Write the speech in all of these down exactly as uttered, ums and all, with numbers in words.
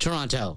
Toronto.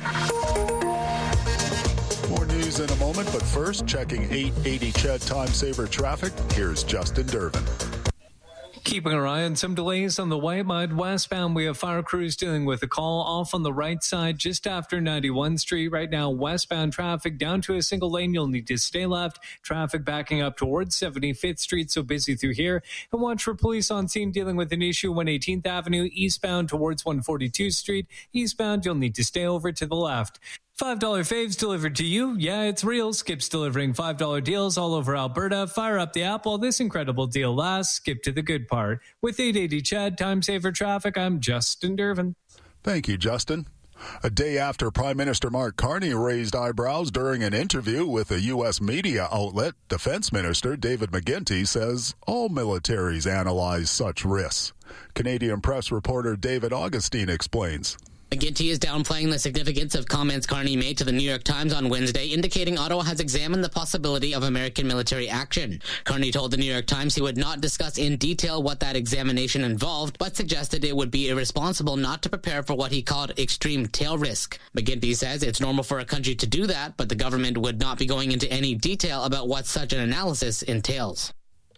More news in a moment, but first, checking eight eighty C H E D time saver traffic. Here's Justin Durbin. Keeping our eye on some delays on the Whitemud westbound. We have fire crews dealing with a call off on the right side just after ninety-one Street. Right now, westbound traffic down to a single lane. You'll need to stay left. Traffic backing up towards seventy-fifth Street, so busy through here. And watch for police on scene dealing with an issue one eighteenth Avenue eastbound towards one forty-two Street. Eastbound, you'll need to stay over to the left. five dollar faves delivered to you. Yeah, it's real. Skip's delivering five dollar deals all over Alberta. Fire up the app while this incredible deal lasts. Skip to the good part. With eight eighty C H E D time saver traffic, I'm Justin Durbin. Thank you, Justin. A day after Prime Minister Mark Carney raised eyebrows during an interview with a U S media outlet, Defense Minister David McGuinty says all militaries analyze such risks. Canadian press reporter David Augustine explains. McGuinty is downplaying the significance of comments Carney made to the New York Times on Wednesday, indicating Ottawa has examined the possibility of American military action. Carney told the New York Times he would not discuss in detail what that examination involved, but suggested it would be irresponsible not to prepare for what he called extreme tail risk. McGuinty says it's normal for a country to do that, but the government would not be going into any detail about what such an analysis entails.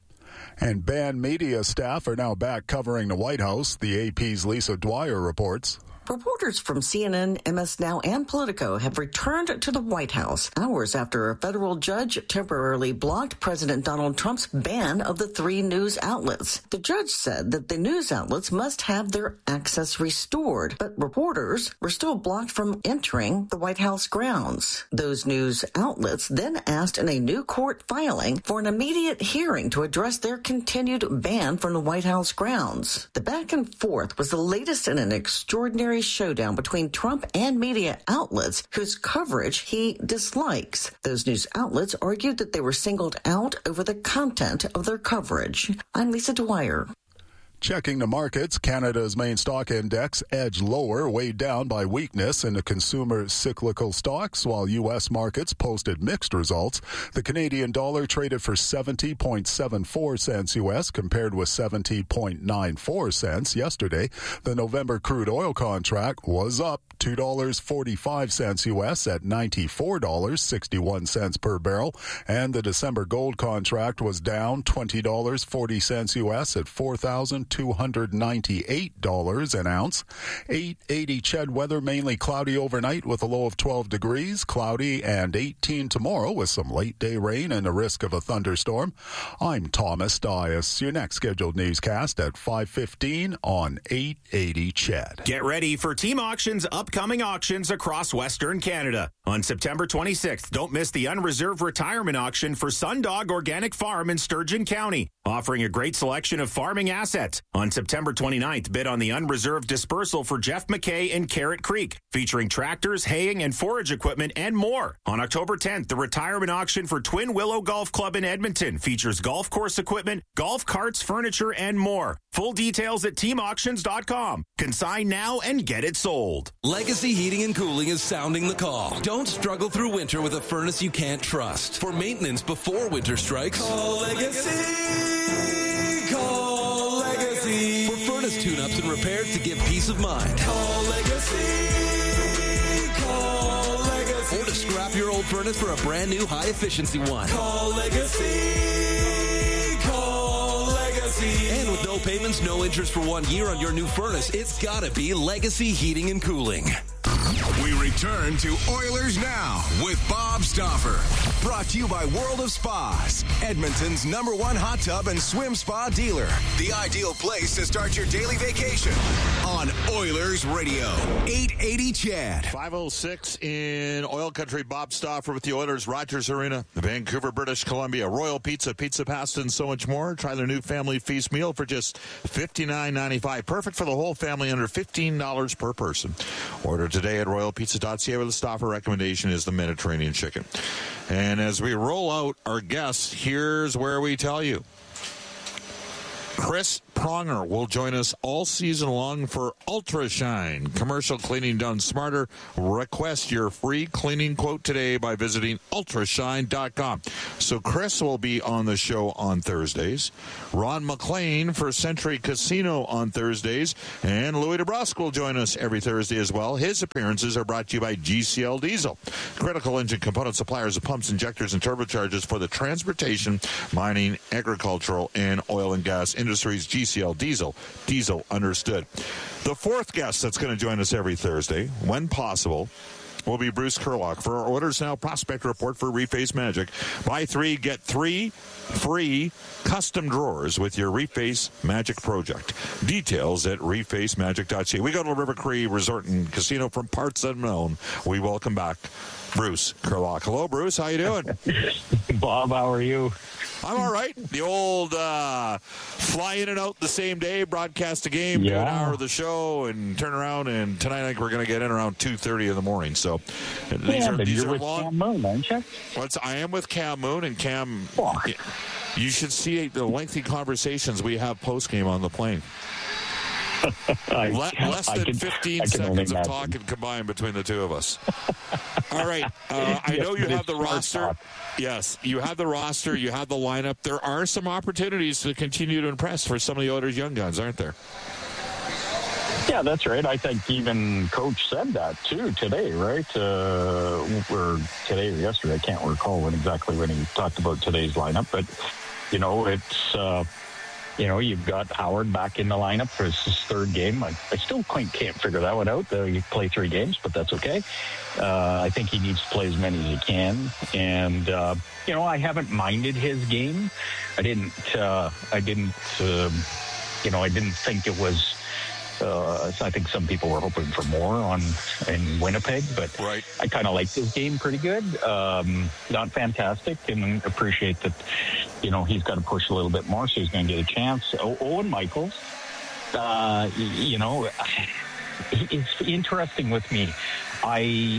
And banned media staff are now back covering the White House, the A P's Lisa Dwyer reports. Reporters from C N N, M S Now, and Politico have returned to the White House hours after a federal judge temporarily blocked President Donald Trump's ban of the three news outlets. The judge said that the news outlets must have their access restored, but reporters were still blocked from entering the White House grounds. Those news outlets then asked in a new court filing for an immediate hearing to address their continued ban from the White House grounds. The back and forth was the latest in an extraordinary showdown between Trump and media outlets whose coverage he dislikes. Those news outlets argued that they were singled out over the content of their coverage. I'm Lisa Dwyer. Checking the markets, Canada's main stock index edged lower, weighed down by weakness in the consumer cyclical stocks, while U S markets posted mixed results. The Canadian dollar traded for seventy point seven four cents U S compared with seventy point nine four cents yesterday. The November crude oil contract was up two dollars and forty-five cents U S at ninety-four dollars and sixty-one cents per barrel, and the December gold contract was down twenty dollars and forty cents U S at four thousand two hundred ninety-eight dollars an ounce. eight eighty C H E D weather, mainly cloudy overnight with a low of twelve degrees, cloudy and eighteen tomorrow with some late day rain and a risk of a thunderstorm. I'm Thomas Dias. Your next scheduled newscast at five fifteen on eight eighty C H E D. Get ready for Team Auction's upcoming auctions across Western Canada. On September twenty-sixth, don't miss the unreserved retirement auction for Sundog Organic Farm in Sturgeon County, offering a great selection of farming assets. On September twenty-ninth, bid on the unreserved dispersal for Jeff McKay in Carrot Creek, featuring tractors, haying, and forage equipment, and more. On October tenth, the retirement auction for Twin Willow Golf Club in Edmonton features golf course equipment, golf carts, furniture, and more. Full details at team auctions dot com. Consign now and get it sold. Legacy Heating and Cooling is sounding the call. Don't struggle through winter with a furnace you can't trust. For maintenance before winter strikes, call Legacy. Call Legacy. For furnace tune-ups and repairs to give peace of mind, call Legacy. Call Legacy. Or to scrap your old furnace for a brand new high-efficiency one, call Legacy. Call Legacy. And with no payments, no interest for one year on your new furnace, it's gotta be Legacy Heating and Cooling. We return to Oilers Now with Bob Stauffer. Brought to you by World of Spas, Edmonton's number one hot tub and swim spa dealer. The ideal place to start your daily vacation on Oilers Radio, eight eighty C H E D. five oh six in Oil Country. Bob Stauffer with the Oilers, Rogers Arena, Vancouver, British Columbia. Royal Pizza, pizza, pasta, and so much more. Try their new family feast meal for just fifty-nine ninety-five. Perfect for the whole family, under fifteen dollars per person. Order today at royal pizza dot c a, where the Stauffer recommendation is the Mediterranean chicken. And as we roll out our guests, here's where we tell you. Chris Pronger will join us all season long for Ultra Shine. Commercial cleaning done smarter. Request your free cleaning quote today by visiting ultra shine dot com. So Chris will be on the show on Thursdays. Ron McLean for Century Casino on Thursdays. And Louis DeBrusque will join us every Thursday as well. His appearances are brought to you by G C L Diesel, critical engine component suppliers of pumps, injectors, and turbochargers for the transportation, mining, agricultural, and oil and gas industries. G C L Diesel. Diesel understood. The fourth guest that's going to join us every Thursday, when possible, will be Bruce Kurlock for our Orders Now Prospect Report for Reface Magic. Buy three, get three free custom drawers with your Reface Magic project. Details at reface magic dot c a. We go to River Cree Resort and Casino from parts unknown. We welcome back Bruce Kurlock. Hello, Bruce. How you doing? Bob, how are you? I'm all right. The old uh, fly in and out the same day, broadcast a game, yeah. do an hour of the show, and turn around. And tonight I think we're going to get in around two thirty in the morning. So these yeah, are but these you're are with long. Cam Moon, aren't you? What's, I am with Cam Moon, and Cam. Oh. You should see the lengthy conversations we have post game on the plane. I, Le- less than can, fifteen seconds of talking combined between the two of us. All right. Uh, I know you have the roster. Talk. Yes, you have the roster. You have the lineup. There are some opportunities to continue to impress for some of the Oilers' young guns, aren't there? Yeah, that's right. I think even Coach said that, too, today, right? Uh, or today or yesterday. I can't recall when exactly when he talked about today's lineup. But, you know, it's... Uh, You know, you've got Howard back in the lineup for his third game. I, I still quite can't figure that one out. Uh, you play three games, but that's okay. Uh, I think he needs to play as many as he can. And, uh, you know, I haven't minded his game. I didn't, uh, I didn't, um, you know, I didn't think it was, uh, I think some people were hoping for more on in Winnipeg, but right. I kind of liked his game pretty good. Um, not fantastic, and appreciate that, you know, he's got to push a little bit more, so he's going to get a chance. O- Owen Michaels, uh, you know, it's interesting with me. I,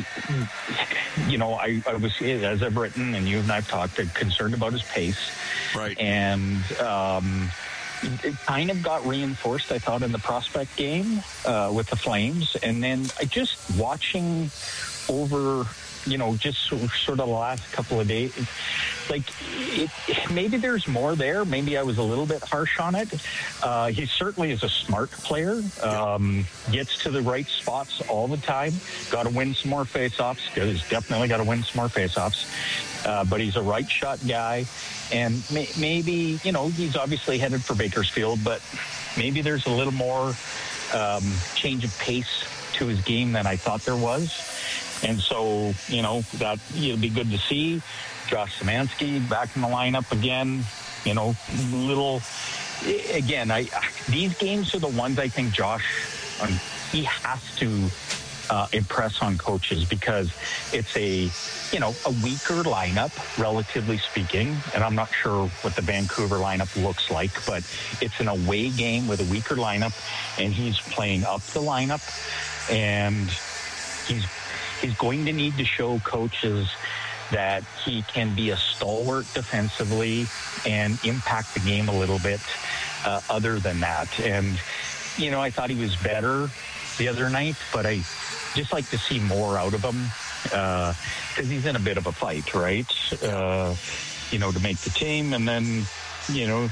you know, I, I was, as I've written, and you and I have talked, I'm concerned about his pace. Right. And, um, it kind of got reinforced, I thought, in the prospect game uh, with the Flames. And then I just watching over, you know, just sort of the last couple of days, like it, maybe there's more there. Maybe I was a little bit harsh on it. Uh, he certainly is a smart player, um, gets to the right spots all the time. Got to win some more face-offs. He's definitely got to win some more face-offs. Uh, but he's a right shot guy. And may, maybe, you know, he's obviously headed for Bakersfield, but maybe there's a little more um, change of pace to his game than I thought there was. And so, you know, that it'll be good to see. Josh Szymanski back in the lineup again. You know, little, again, I these games are the ones I think Josh, um, he has to uh, impress on coaches, because it's a, you know, a weaker lineup, relatively speaking. And I'm not sure what the Vancouver lineup looks like, but it's an away game with a weaker lineup, and he's playing up the lineup. And he's he's going to need to show coaches that he can be a stalwart defensively and impact the game a little bit uh, other than that. And, you know, I thought he was better the other night, but I just like to see more out of him because uh, he's in a bit of a fight, right? Uh, you know, to make the team. And then, you know,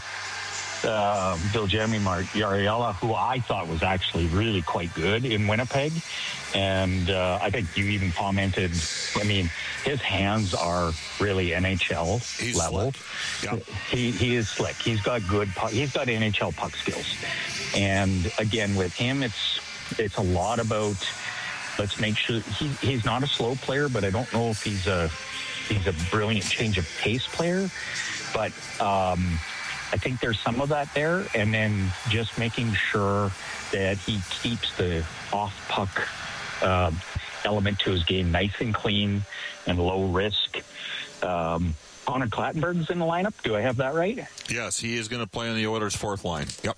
uh, Biljami Jariala, who I thought was actually really quite good in Winnipeg. And uh, I think you even commented, I mean, his hands are really N H L He's level. Yep. He he is slick. He's got good, puck, he's got N H L puck skills. And again, with him, it's it's a lot about, let's make sure he, he's not a slow player, but I don't know if he's a he's a brilliant change of pace player. But um, I think there's some of that there, and then just making sure that he keeps the off puck uh, element to his game nice and clean and low risk. Um, Connor Clattenburg's in the lineup. Do I have that right? Yes, he is going to play on the Oilers' fourth line. Yep.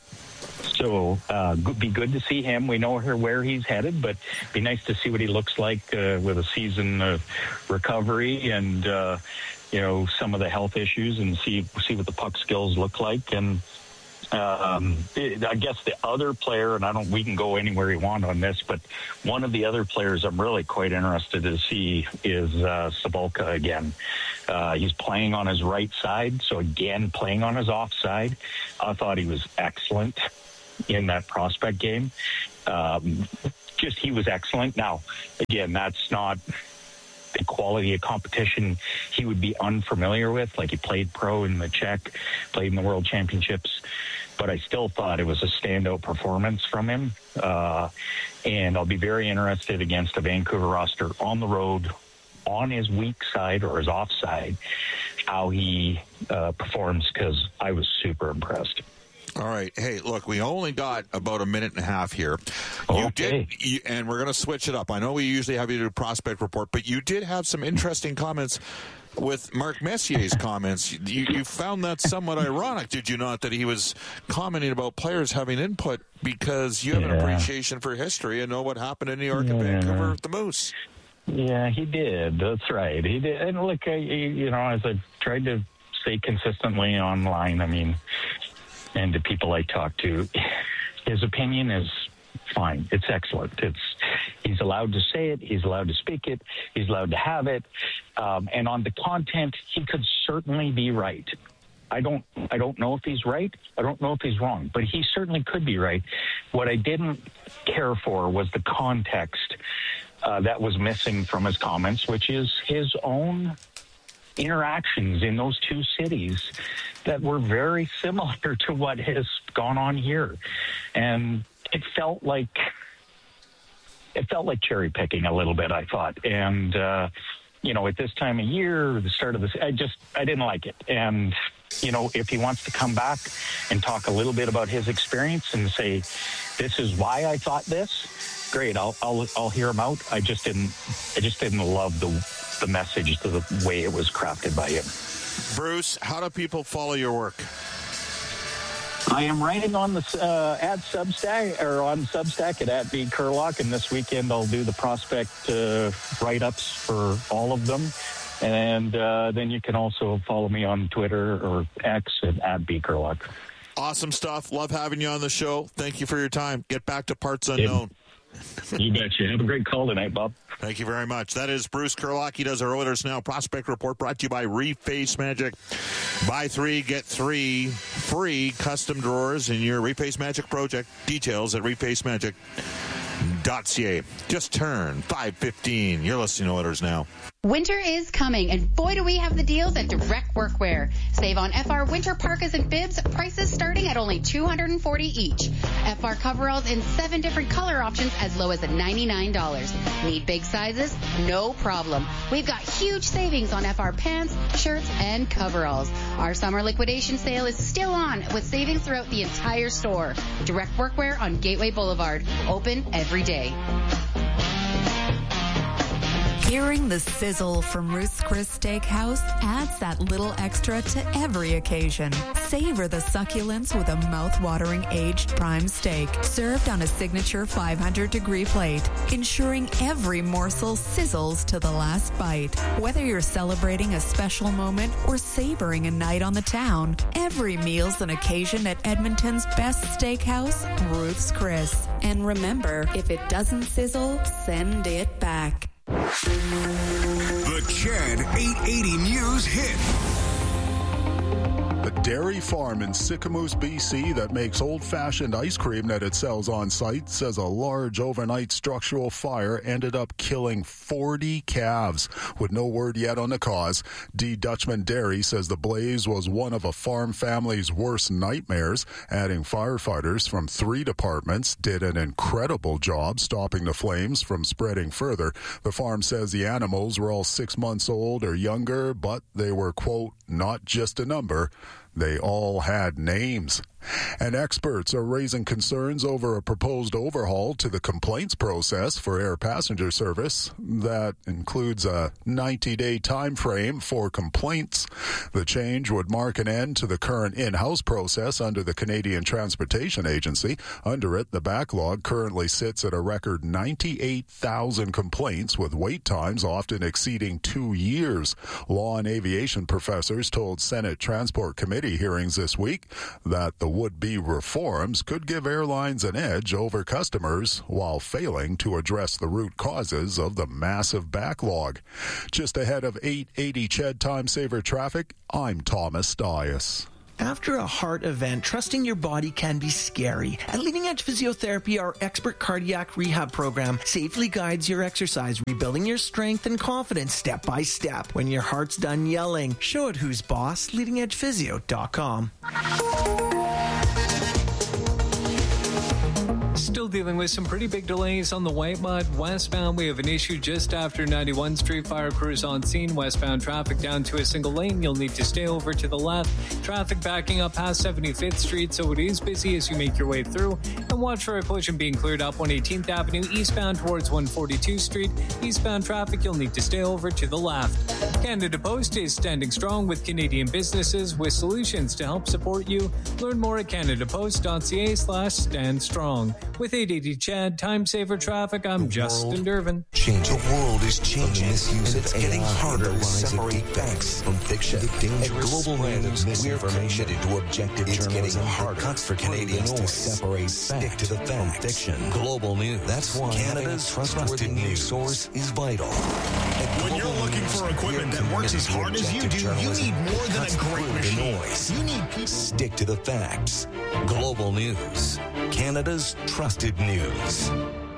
So uh, be good to see him. We know where he's headed, but be nice to see what he looks like uh, with a season of recovery and, uh, you know, some of the health issues, and see see what the puck skills look like. And Um, I guess the other player, and I don't, we can go anywhere you want on this, but one of the other players I'm really quite interested to see is uh, Sabolka again. Uh, he's playing on his right side, so again, playing on his offside. I thought he was excellent in that prospect game. Um, just he was excellent. Now, again, that's not the quality of competition he would be unfamiliar with. Like, he played pro in the Czech, played in the World Championships, but I still thought it was a standout performance from him. Uh, and I'll be very interested against a Vancouver roster on the road, on his weak side or his offside, how he uh, performs, because I was super impressed. All right. Hey, look, we only got about a minute and a half here. Okay. You did, you, and we're going to switch it up. I know we usually have you do a prospect report, but you did have some interesting comments with Mark Messier's comments. You, you found that somewhat ironic, did you not, that he was commenting about players having input because you have yeah. an appreciation for history and know what happened in New York and yeah. Vancouver with the Moose? Yeah, he did. That's right. He did. And look, I, you know, as I tried to say consistently online, I mean, and the people I talk to, his opinion is fine. It's excellent. It's he's allowed to say it. He's allowed to speak it. He's allowed to have it. Um, and on the content, he could certainly be right. I don't. I don't know if he's right. I don't know if he's wrong. But he certainly could be right. What I didn't care for was the context uh, that was missing from his comments, which is his own interactions in those two cities that were very similar to what has gone on here. And it felt like it felt like cherry picking a little bit, I thought. And uh you know, at this time of year, the start of this, I just I didn't like it. And you know, if he wants to come back and talk a little bit about his experience and say, this is why I thought this, great, I'll I'll I'll hear him out. I just didn't I just didn't love the the message, to the way it was crafted by him. Bruce, how do people follow your work? I am writing on the uh, at Substack or on Substack at, at B Kurlock, and this weekend I'll do the prospect uh, write-ups for all of them. And uh, then you can also follow me on Twitter or X at, at B Kurlock. Awesome stuff. Love having you on the show. Thank you for your time. Get back to Parts Unknown. You betcha. Have a great call tonight, Bob. Thank you very much. That is Bruce Kurlock. He does our Oilers Now Prospect Report, brought to you by Reface Magic. Buy three, get three free custom drawers in your Reface Magic project. Details at reface magic dot c a. Just turn five fifteen. You're listening to Oilers Now. Winter is coming, and boy do we have the deals at Direct Workwear. Save on F R winter parkas and bibs, prices starting at only two hundred forty dollars each. F R coveralls in seven different color options as low as ninety-nine dollars. Need big sizes? No problem. We've got huge savings on F R pants, shirts, and coveralls. Our summer liquidation sale is still on, with savings throughout the entire store. Direct Workwear on Gateway Boulevard, open every day. Hearing the sizzle from Ruth's Chris Steakhouse adds that little extra to every occasion. Savor the succulence with a mouth-watering aged prime steak, served on a signature five hundred degree plate, ensuring every morsel sizzles to the last bite. Whether you're celebrating a special moment or savoring a night on the town, every meal's an occasion at Edmonton's best steakhouse, Ruth's Chris. And remember, if it doesn't sizzle, send it back. The Ched eight eighty News hit. A dairy farm in Sicamous, B C that makes old-fashioned ice cream that it sells on site says a large overnight structural fire ended up killing forty calves. With no word yet on the cause, D. Dutchman Dairy says the blaze was one of a farm family's worst nightmares. Adding firefighters from three departments did an incredible job stopping the flames from spreading further. The farm says the animals were all six months old or younger, but they were, quote, not just a number. They all had names. And experts are raising concerns over a proposed overhaul to the complaints process for air passenger service that includes a ninety-day time frame for complaints. The change would mark an end to the current in-house process under the Canadian Transportation Agency. Under it, the backlog currently sits at a record ninety-eight thousand complaints, with wait times often exceeding two years. Law and aviation professors told Senate Transport Committee hearings this week that the would-be reforms could give airlines an edge over customers while failing to address the root causes of the massive backlog. Just ahead of eight eighty C H E D Time Saver Traffic, I'm Thomas Dias. After a heart event, trusting your body can be scary. At Leading Edge Physiotherapy, our expert cardiac rehab program safely guides your exercise, rebuilding your strength and confidence step by step. When your heart's done yelling, show it who's boss, leading edge physio dot com. Still dealing with some pretty big delays on the Whitemud westbound. We have an issue just after ninety-one Street. Fire crews on scene. Westbound traffic down to a single lane. You'll need to stay over to the left. Traffic backing up past seventy-fifth Street, so it is busy as you make your way through. And watch for a collision being cleared up on eighteenth Avenue eastbound towards one forty-two Street. Eastbound traffic, you'll need to stay over to the left. Canada Post is standing strong with Canadian businesses with solutions to help support you. Learn more at canadapost.ca slash stand strong. With eight eighty C H E D Time Saver Traffic, I'm Justin Durbin. Change. The world is changing. And it's getting harder to separate facts from fiction. The dangerous Global News, we're committed to objective it's journalism. Getting harder cuts for Canadians to separate stick to the from fiction. Global News. That's why Canada's trustworthy news source is vital. When you're looking for equipment that works as hard as you do, you need more than a great machine. You need people. Stick to the facts. Global News. Canada's trusted news.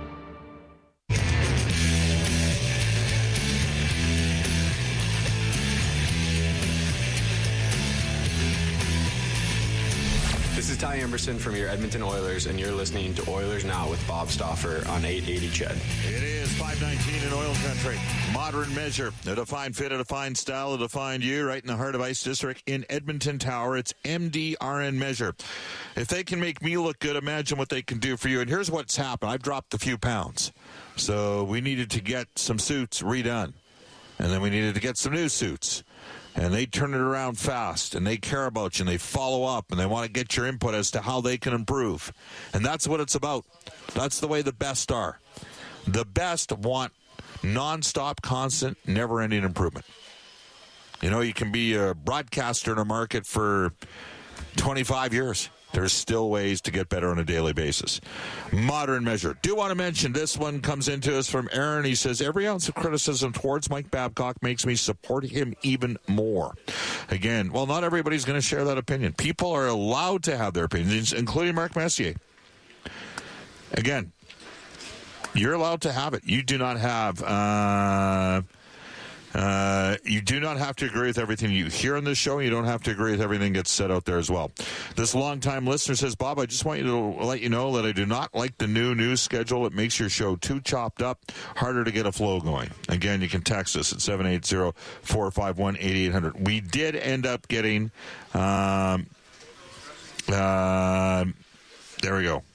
This is Ty Emberson from your Edmonton Oilers, and you're listening to Oilers Now with Bob Stauffer on eight eighty C H E D. It is five nineteen in oil country. Modern measure. A defined fit, a defined style, a defined you. Right in the heart of Ice District in Edmonton Tower. It's M D R N Measure. If they can make me look good, imagine what they can do for you. And here's what's happened. I've dropped a few pounds. So we needed to get some suits redone. And then we needed to get some new suits. And they turn it around fast, and they care about you, and they follow up, and they want to get your input as to how they can improve. And that's what it's about. That's the way the best are. The best want nonstop, constant, never-ending improvement. You know, you can be a broadcaster in a market for twenty-five years. There's still ways to get better on a daily basis. Modern measure. Do want to mention this one comes into us from Aaron. He says, every ounce of criticism towards Mike Babcock makes me support him even more. Again, well, not everybody's going to share that opinion. People are allowed to have their opinions, including Mark Messier. Again, you're allowed to have it. You do not have... Uh, Uh, you do not have to agree with everything you hear on this show. You don't have to agree with everything that gets said out there as well. This longtime listener says, Bob, I just want you to let you know that I do not like the new news schedule. It makes your show too chopped up, harder to get a flow going. Again, you can text us at seven eight zero, four five one, eight eight hundred. We did end up getting, um, uh, there we go.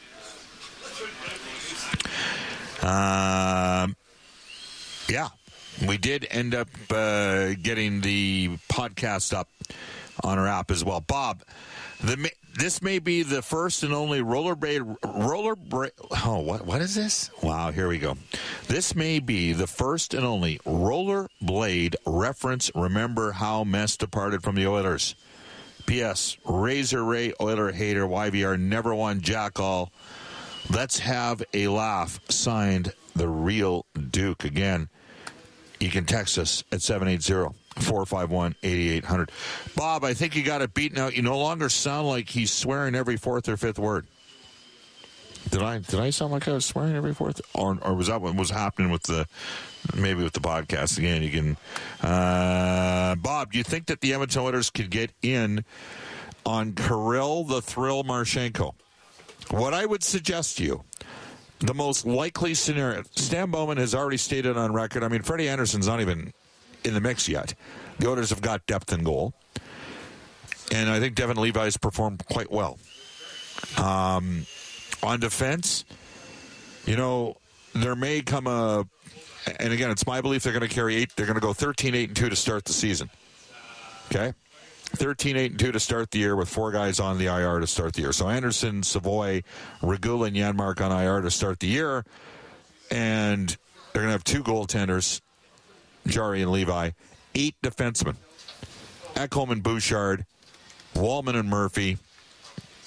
Uh, yeah. We did end up uh, getting the podcast up on our app as well. Bob, the, this may be the first and only rollerblade, rollerblade, oh, what, what is this? Wow, here we go. This may be the first and only rollerblade reference. Remember how Mess departed from the Oilers. P S. Razor Ray Oiler hater, Y V R never won jack all. Let's have a laugh. Signed, the real Duke. Again, you can text us at seven eight zero, four five one, eight eight hundred. Bob, I think you got it beaten out. You no longer sound like he's swearing every fourth or fifth word. Did I did I sound like I was swearing every fourth? Or, or was that what was happening with the, maybe with the podcast? Again, you can, uh, Bob, do you think that the Edmonton Oilers could get in on Kirill the Thrill Marchenko? What I would suggest to you, the most likely scenario, Stan Bowman has already stated on record, I mean, Freddie Anderson's not even in the mix yet. The Oilers have got depth in goal. And I think Devin Levi's performed quite well. Um, on defense, you know, there may come a, and again, it's my belief they're going to carry eight, they're going to go thirteen eight and two to start the season. Okay? thirteen eight and two to start the year with four guys on the I R to start the year. So Anderson, Savoy, Regula, and Janmark on I R to start the year. And they're going to have two goaltenders, Jari and Levi, eight defensemen, Ekholm and Bouchard, Wallman and Murphy,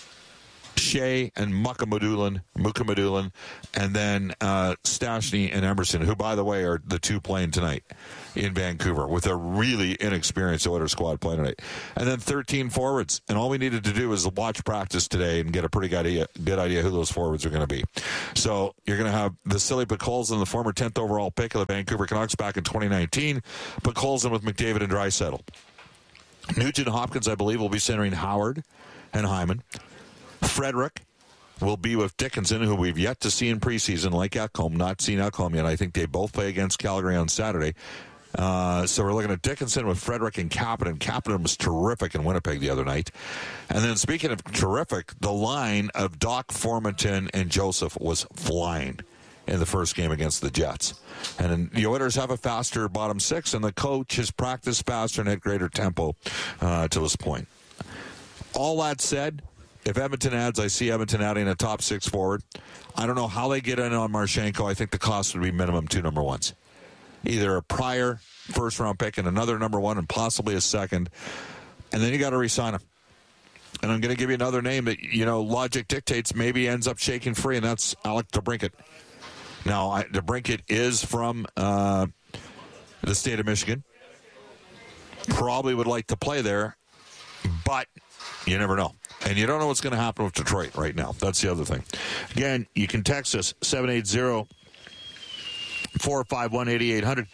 Shea and Mukamadulin, Mukamadulin, and then uh, Stastny and Emerson, who, by the way, are the two playing tonight in Vancouver with a really inexperienced Oilers squad playing tonight. And then thirteen forwards. And all we needed to do was watch practice today and get a pretty good idea, good idea who those forwards are going to be. So you're going to have Vasily Podkolzin, the former tenth overall pick of the Vancouver Canucks back in twenty nineteen. Podkolzin with McDavid and Draisaitl. Nugent Hopkins, I believe, will be centering Howard and Hyman. Frederick will be with Dickinson, who we've yet to see in preseason, like Ekholm. Not seen Ekholm yet. I think they both play against Calgary on Saturday. Uh, so we're looking at Dickinson with Frederick and Kapanen. Kapanen was terrific in Winnipeg the other night. And then speaking of terrific, the line of Doc Formanton and Joseph was flying in the first game against the Jets. And the Oilers have a faster bottom six, and the coach has practiced faster and at greater tempo uh, to this point. All that said, if Edmonton adds, I see Edmonton adding a top six forward. I don't know how they get in on Marchenko. I think the cost would be minimum two number ones. Either a prior first-round pick and another number one and possibly a second. And then you got to re-sign him. And I'm going to give you another name that, you know, logic dictates maybe ends up shaking free, and that's Alec DeBrincat. Now, I, DeBrincat is from uh, the state of Michigan. Probably would like to play there, but you never know. And you don't know what's going to happen with Detroit right now. That's the other thing. Again, you can text us, seven eight zero, four five one, eight eight hundred.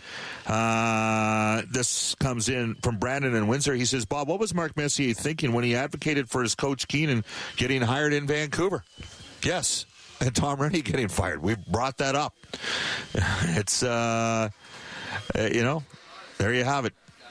Uh, this comes in from Brandon in Windsor. He says, Bob, what was Mark Messier thinking when he advocated for his coach Keenan getting hired in Vancouver? Yes. And Tom Rennie getting fired. We brought that up. It's, uh, you know, there you have it.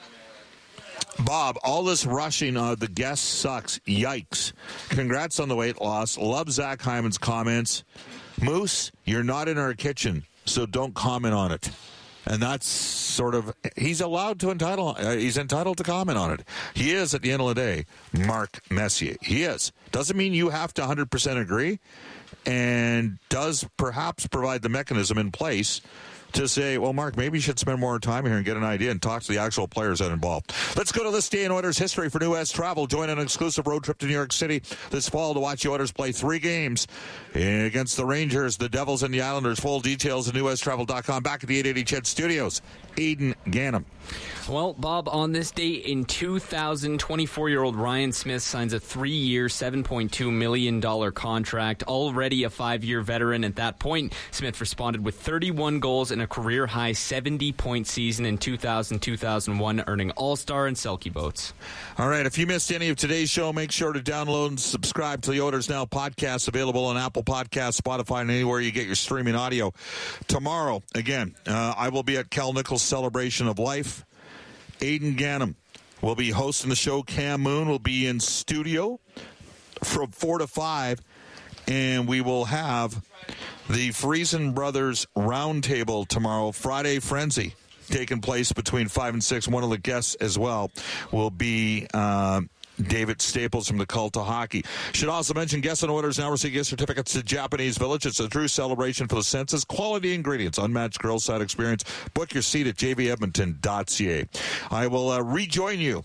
Bob, all this rushing of the guest sucks. Yikes. Congrats on the weight loss. Love Zach Hyman's comments. Moose, you're not in our kitchen, so don't comment on it. And that's sort of, he's allowed to entitle, uh, he's entitled to comment on it. He is, at the end of the day, Mark Messier. He is. Doesn't mean you have to one hundred percent agree, and does perhaps provide the mechanism in place to say, well, Mark, maybe you should spend more time here and get an idea and talk to the actual players that are involved. Let's go to this day in Oilers history for New West Travel. Join an exclusive road trip to New York City this fall to watch the Oilers play three games against the Rangers, the Devils, and the Islanders. Full details at new west travel dot com. Back at the eight eighty Ched Studios, Aidan Gannam. Well, Bob, on this date in two thousand, twenty-four-year-old Ryan Smith signs a three-year, seven point two million dollars contract. Already a five-year veteran at that point, Smith responded with thirty-one goals and a career-high seventy-point season in two thousand two thousand one, earning All-Star and Selke votes. All right, if you missed any of today's show, make sure to download and subscribe to the Oilers Now podcast, available on Apple Podcasts, Spotify, and anywhere you get your streaming audio. Tomorrow, again, uh, I will be at Cal Nichols' Celebration of Life. Aidan Gannam will be hosting the show. Cam Moon will be in studio from four to five, and we will have the Friesen Brothers Roundtable tomorrow, Friday Frenzy, taking place between five and six. One of the guests as well will be uh, David Staples from the Cult of Hockey. Should also mention guests on Oilers Now receive gift certificates to Japanese Village. It's a true celebration for the senses. Quality ingredients, unmatched grill side experience. Book your seat at j v edmonton dot c a. I will uh, rejoin you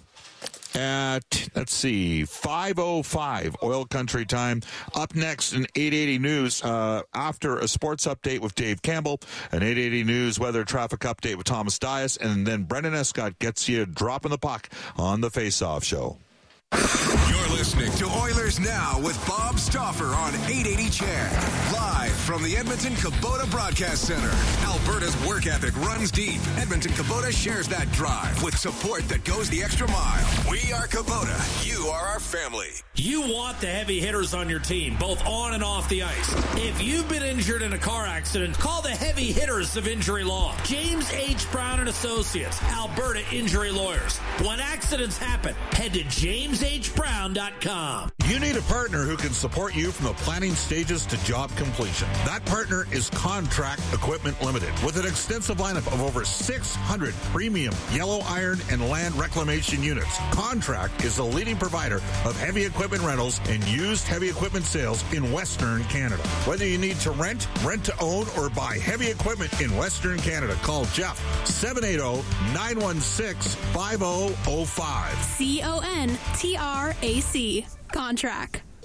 at, let's see, five oh five Oil Country time. Up next in eight eighty News, uh, after a sports update with Dave Campbell, an eight eighty News weather traffic update with Thomas Dias, and then Brendan Escott gets you dropping the puck on the Face-Off Show. You're listening to Oilers Now with Bob Stauffer on eight eighty C H E D. Live from the Edmonton Kubota Broadcast Center. Alberta's work ethic runs deep. Edmonton Kubota shares that drive with support that goes the extra mile. We are Kubota. You are our family. You want the heavy hitters on your team, both on and off the ice. If you've been injured in a car accident, call the heavy hitters of Injury Law. James H. Brown and Associates, Alberta Injury Lawyers. When accidents happen, head to james h brown dot com. You need a partner who can support you from the planning stages to job completion. That partner is Contract Equipment Limited, with an extensive lineup of over six hundred premium yellow iron and land reclamation units. Contract is the leading provider of heavy equipment rentals and used heavy equipment sales in Western Canada. Whether you need to rent, rent to own, or buy heavy equipment in Western Canada, call Jeff, seven eight zero, nine one six, five zero zero five. C O N T R A C. Contract.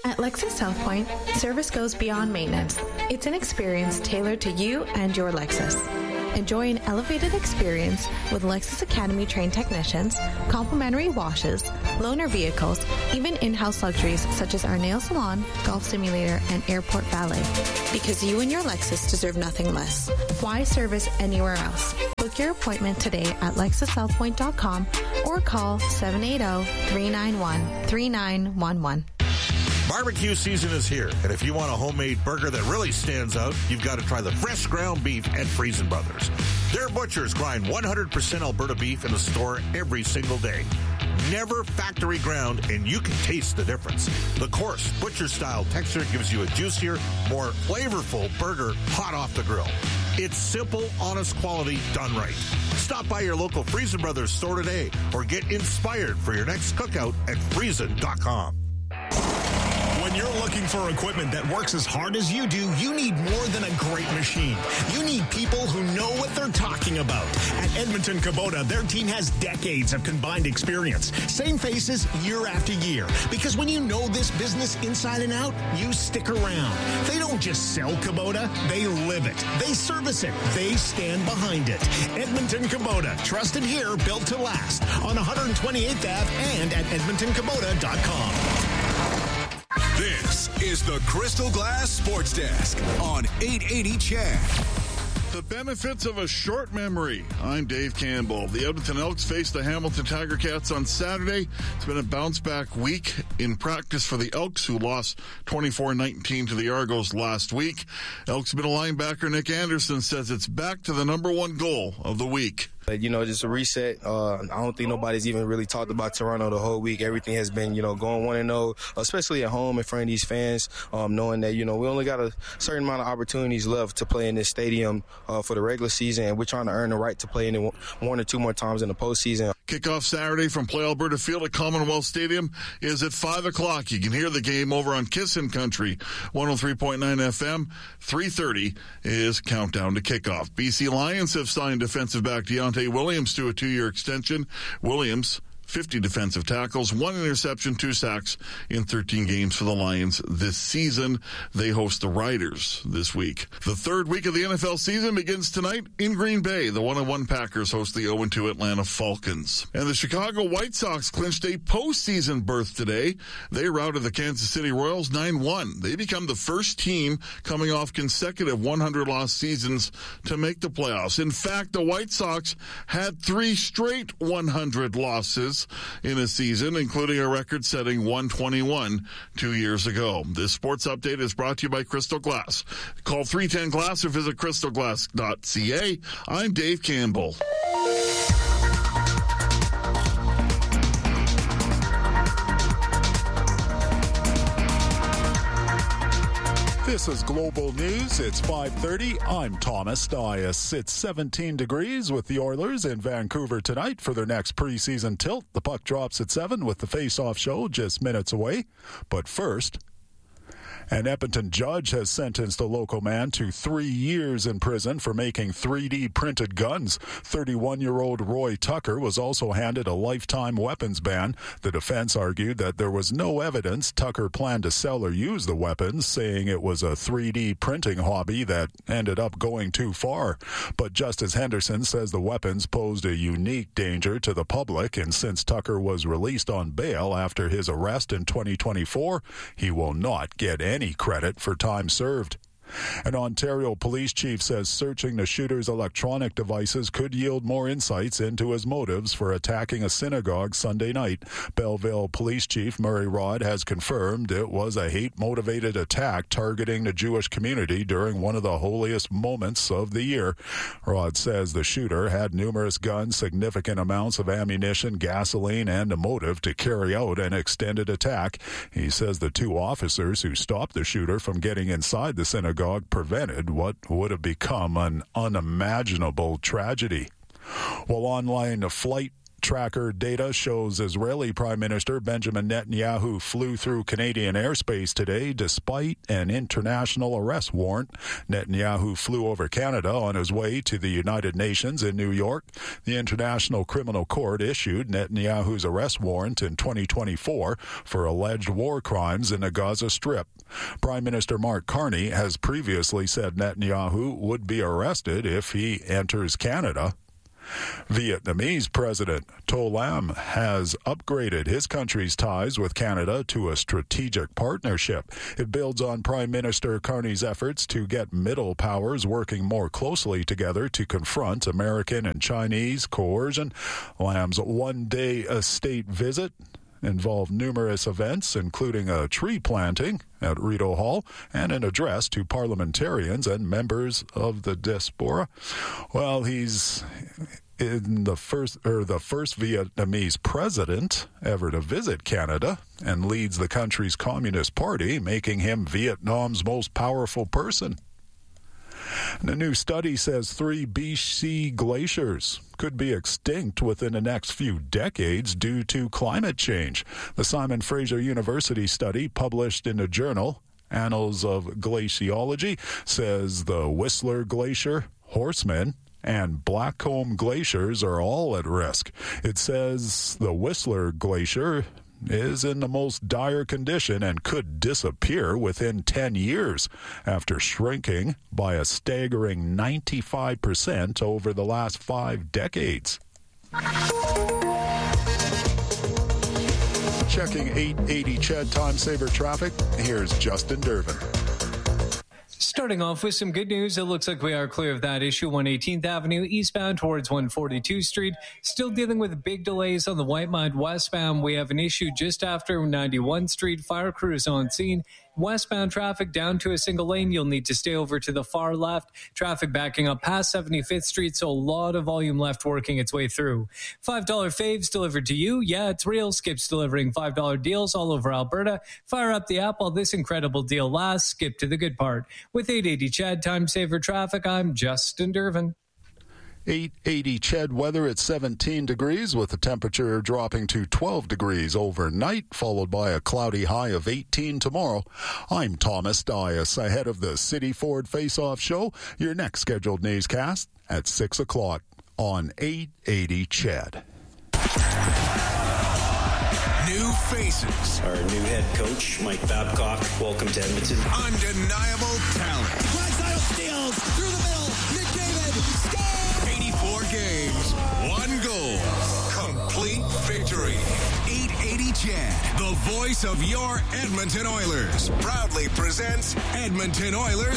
At Lexus South Point, service goes beyond maintenance. It's an experience tailored to you and your Lexus. Enjoy an elevated experience with Lexus Academy trained technicians, complimentary washes, loaner vehicles, even in-house luxuries such as our nail salon, golf simulator, and airport valet. Because you and your Lexus deserve nothing less. Why service anywhere else? Book your appointment today at lexus south point dot com or call seven eight zero, three nine one, three nine one one. Barbecue season is here, and if you want a homemade burger that really stands out, you've got to try the fresh ground beef at Friesen Brothers. Their butchers grind one hundred percent Alberta beef in the store every single day. Never factory ground, and you can taste the difference. The coarse, butcher-style texture gives you a juicier, more flavorful burger hot off the grill. It's simple, honest quality done right. Stop by your local Friesen Brothers store today or get inspired for your next cookout at friesen dot com. When you're looking for equipment that works as hard as you do, you need more than a great machine. You need people who know what they're talking about. At Edmonton Kubota, their team has decades of combined experience. Same faces year after year. Because when you know this business inside and out, you stick around. They don't just sell Kubota, they live it. They service it. They stand behind it. Edmonton Kubota. Trusted here, built to last. On one twenty-eighth Avenue and at edmonton kubota dot com. This is the Crystal Glass Sports Desk on eight eighty C H A D. The benefits of a short memory. I'm Dave Campbell. The Edmonton Elks faced the Hamilton Tiger Cats on Saturday. It's been a bounce-back week in practice for the Elks, who lost twenty-four nineteen to the Argos last week. Elks middle linebacker Nick Anderson says it's back to the number one goal of the week. You know, just a reset. Uh, I don't think nobody's even really talked about Toronto the whole week. Everything has been, you know, going one and oh, especially at home in front of these fans, um, knowing that, you know, we only got a certain amount of opportunities left to play in this stadium uh, for the regular season, and we're trying to earn the right to play in it one or two more times in the postseason. Kickoff Saturday from Play Alberta Field at Commonwealth Stadium is at five o'clock. You can hear the game over on Kissin' Country, one oh three point nine F M. three thirty is countdown to kickoff. B C Lions have signed defensive back Deontay Williams to a two-year extension. Williams, fifty defensive tackles, one interception, two sacks in thirteen games for the Lions this season. They host the Riders this week. The third week of the N F L season begins tonight in Green Bay. The one and one Packers host the oh and two Atlanta Falcons. And the Chicago White Sox clinched a postseason berth today. They routed the Kansas City Royals nine one. They become the first team coming off consecutive one hundred loss seasons to make the playoffs. In fact, the White Sox had three straight one hundred losses in a season, including a record-setting one twenty-one two years ago. This sports update is brought to you by Crystal Glass. Call three ten glass or visit crystal glass dot c a. I'm Dave Campbell. This is Global News. It's five thirty. I'm Thomas Dias. It's seventeen degrees with the Oilers in Vancouver tonight for their next preseason tilt. The puck drops at seven with the face-off show just minutes away. But first, an Edmonton judge has sentenced a local man to three years in prison for making three D printed guns. thirty-one-year-old Roy Tucker was also handed a lifetime weapons ban. The defense argued that there was no evidence Tucker planned to sell or use the weapons, saying it was a three D printing hobby that ended up going too far. But Justice Henderson says the weapons posed a unique danger to the public, and since Tucker was released on bail after his arrest in twenty twenty-four, he will not get any any credit for time served. An Ontario police chief says searching the shooter's electronic devices could yield more insights into his motives for attacking a synagogue Sunday night. Belleville Police Chief Murray Rod has confirmed it was a hate-motivated attack targeting the Jewish community during one of the holiest moments of the year. Rod says the shooter had numerous guns, significant amounts of ammunition, gasoline, and a motive to carry out an extended attack. He says the two officers who stopped the shooter from getting inside the synagogue prevented what would have become an unimaginable tragedy. While online flight tracker data shows Israeli Prime Minister Benjamin Netanyahu flew through Canadian airspace today despite an international arrest warrant. Netanyahu flew over Canada on his way to the United Nations in New York. The International Criminal Court issued Netanyahu's arrest warrant in twenty twenty-four for alleged war crimes in the Gaza Strip. Prime Minister Mark Carney has previously said Netanyahu would be arrested if he enters Canada. Vietnamese President To Lam has upgraded his country's ties with Canada to a strategic partnership. It builds on Prime Minister Carney's efforts to get middle powers working more closely together to confront American and Chinese coercion. Lam's one-day state visit involved numerous events, including a tree planting at Rideau Hall and an address to parliamentarians and members of the diaspora. Well, he's in the first or the first Vietnamese president ever to visit Canada and leads the country's Communist Party, making him Vietnam's most powerful person. And a new study says three B C glaciers could be extinct within the next few decades due to climate change. The Simon Fraser University study, published in the journal Annals of Glaciology, says the Whistler Glacier, Horseman, and Blackcomb glaciers are all at risk. It says the Whistler Glacier is in the most dire condition and could disappear within ten years after shrinking by a staggering ninety-five percent over the last five decades. Checking eight eighty C H E D Time Saver traffic, here's Justin Durbin. Starting off with some good news, it looks like we are clear of that issue. one eighteenth Avenue eastbound towards one forty-second Street. Still dealing with big delays on the White Mud westbound. We have an issue just after ninety-first Street. Fire crews on scene. Westbound traffic down to a single lane. You'll need to stay over to the far left. Traffic backing up past seventy-fifth Street, so a lot of volume left working its way through. five dollar faves delivered to you. Yeah, it's real. Skip's delivering five dollar deals all over Alberta. Fire up the app while this incredible deal lasts. Skip to the good part. With eight eighty C H E D Time Saver Traffic, I'm Justin Durbin. eight eighty C H E D weather at seventeen degrees with the temperature dropping to twelve degrees overnight, followed by a cloudy high of eighteen tomorrow. I'm Thomas Dias, ahead of the City Ford Face-Off Show, your next scheduled newscast at six o'clock on eight eighty C H E D. New faces. Our new head coach, Mike Babcock. Welcome to Edmonton. Undeniable talent. Drysdale steals through the middle. McDavid scores. eighty-four games, one goal. Complete victory. eight eighty C H E D, the voice of your Edmonton Oilers, proudly presents Edmonton Oilers